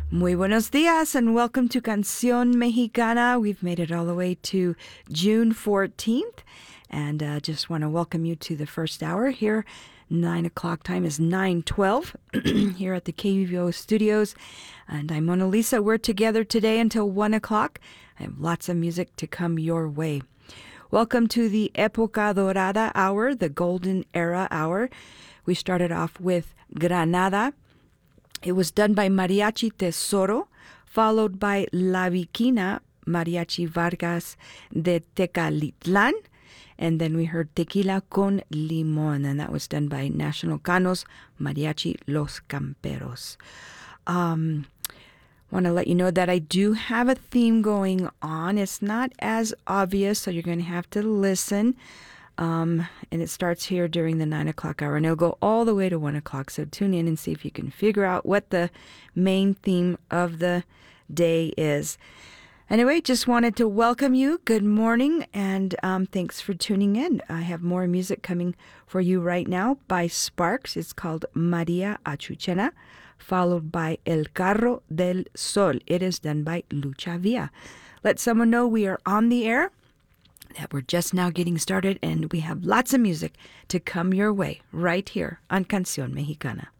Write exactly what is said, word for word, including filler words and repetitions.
Muy buenos dias and welcome to Canción Mexicana. We've made it all the way to June fourteenth and uh, just want to welcome you to the first hour here. Nine o'clock time is nine twelve here at the K U V O studios. And I'm Mona Lisa. We're together today until one o'clock. I have lots of music to come your way. Welcome to the Época Dorada hour, the Golden Era hour. We started off with Granada. It was done by Mariachi Tesoro, followed by La Viquina, Mariachi Vargas de Tecalitlan. And then we heard Tequila con Limón, and that was done by National Canos, Mariachi Los Camperos. Um, want to let you know that I do have a theme going on. It's not as obvious, so you're going to have to listen. Um, and it starts here during the nine o'clock hour, and it'll go all the way to one o'clock. So tune in and see if you can figure out what the main theme of the day is. Anyway, just wanted to welcome you. Good morning, and um, thanks for tuning in. I have more music coming for you right now by Sparks. It's called Maria Achuchena, followed by El Carro del Sol. It is done by Lucha Villa. Let someone know we are on the air, that we're just now getting started, and we have lots of music to come your way right here on Canción Mexicana.